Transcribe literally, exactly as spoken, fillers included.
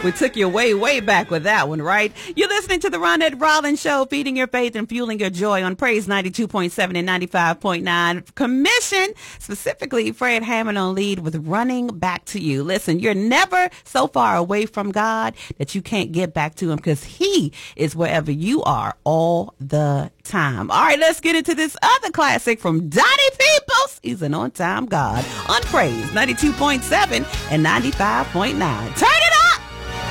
We took you way, way back with that one, right? You're listening to the Ronette Rollins Show, feeding your faith and fueling your joy on Praise ninety-two point seven and ninety-five point nine. Commission, specifically Fred Hammond on lead with Running Back to You. Listen, you're never so far away from God that you can't get back to him because he is wherever you are all the time. All right, let's get into this other classic from Donnie Peoples. He's an on-time God on Praise ninety-two point seven and ninety-five point nine. Turn